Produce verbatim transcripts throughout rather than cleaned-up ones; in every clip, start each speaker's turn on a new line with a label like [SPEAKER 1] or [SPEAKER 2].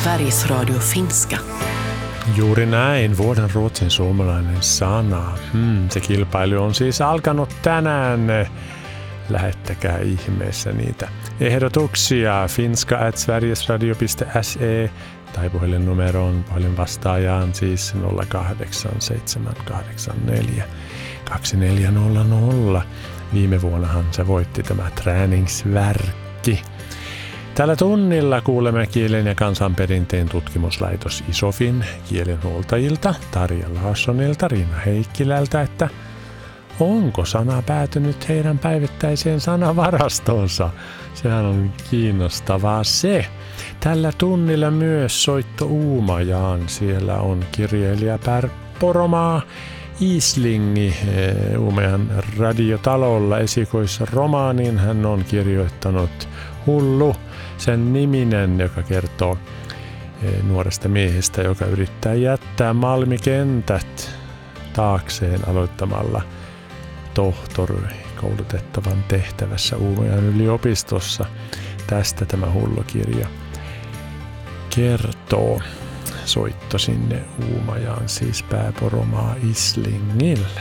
[SPEAKER 1] Sveriges Radio Finska.
[SPEAKER 2] Juuri näin, vuoden ruotsin suomalainen sana. Hmm, se kilpailu on siis alkanut tänään. Lähettäkää ihmeessä niitä ehdotuksia finska at sverigesradio piste se tai puhelinnumeroon puhelin vastaajaan siis nolla kahdeksan seitsemän kahdeksan neljä kaksi neljä nolla nolla. Viime vuonnahan se voitti tämä träningsvärkki. Tällä tunnilla kuulemme kielen ja kansanperinteen tutkimuslaitos ISOFin kielenhuoltajilta Tarja Larssonilta, Riina Heikkilältä, että onko sana päätynyt heidän päivittäiseen sanavarastoonsa. Sehän on kiinnostavaa se. Tällä tunnilla myös soitto Uumajaan. Siellä on kirjailija Per Poromaa Islingi Uumajan radiotalolla esikoisromaanin. Hän on kirjoittanut Hullu, sen niminen, joka kertoo nuoresta miehestä, joka yrittää jättää Malmikentät taakseen aloittamalla tohtori koulutettavan tehtävässä Uumajan yliopistossa. Tästä tämä Hullu-kirja kertoo. Soitto sinne Uumajaan, siis Per Poromaa Islingille.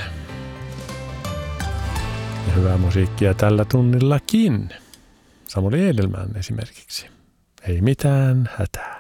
[SPEAKER 2] Ja hyvää musiikkia tällä tunnillakin. Samuli Edelman esimerkiksi. Ei mitään hätää.